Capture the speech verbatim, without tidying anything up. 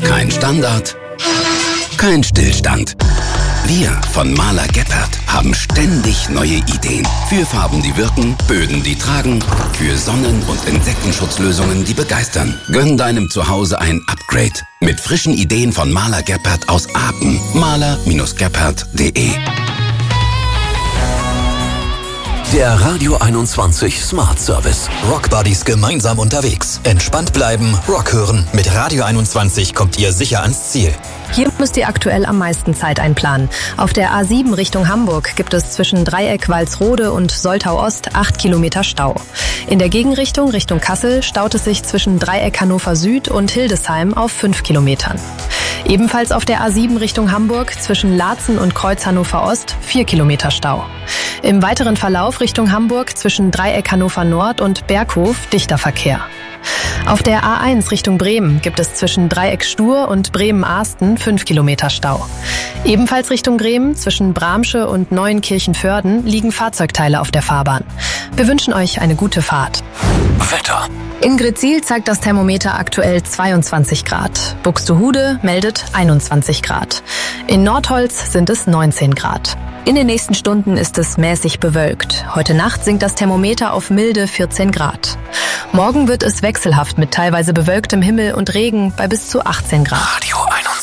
Kein Standard, kein Stillstand. Wir von Maler Gebhardt haben ständig neue Ideen. Für Farben, die wirken, Böden, die tragen, für Sonnen- und Insektenschutzlösungen, die begeistern. Gönn deinem Zuhause ein Upgrade mit frischen Ideen von Maler Gebhardt aus Aachen. maler Gebhardt punkt de. Der Radio einundzwanzig Smart Service. Rock Buddies gemeinsam unterwegs. Entspannt bleiben, Rock hören. Mit Radio einundzwanzig kommt ihr sicher ans Ziel. Hier müsst ihr aktuell am meisten Zeit einplanen. Auf der A sieben Richtung Hamburg gibt es zwischen Dreieck Walsrode und Soltau Ost acht Kilometer Stau. In der Gegenrichtung Richtung Kassel staut es sich zwischen Dreieck Hannover Süd und Hildesheim auf fünf Kilometern. Ebenfalls auf der A sieben Richtung Hamburg zwischen Laatzen und Kreuz Hannover Ost vier Kilometer Stau. Im weiteren Verlauf Richtung Hamburg zwischen Dreieck Hannover Nord und Berghof dichter Verkehr. Auf der A eins Richtung Bremen gibt es zwischen Dreieck Stur und Bremen-Ahsten fünf Kilometer Stau. Ebenfalls Richtung Bremen zwischen Bramsche und Neuenkirchen-Vörden liegen Fahrzeugteile auf der Fahrbahn. Wir wünschen euch eine gute Fahrt. Wetter. In Gretzil zeigt das Thermometer aktuell zweiundzwanzig Grad. Buxtehude meldet einundzwanzig Grad. In Nordholz sind es neunzehn Grad. In den nächsten Stunden ist es mäßig bewölkt. Heute Nacht sinkt das Thermometer auf milde vierzehn Grad. Morgen wird es wechselhaft mit teilweise bewölktem Himmel und Regen bei bis zu achtzehn Grad. Radio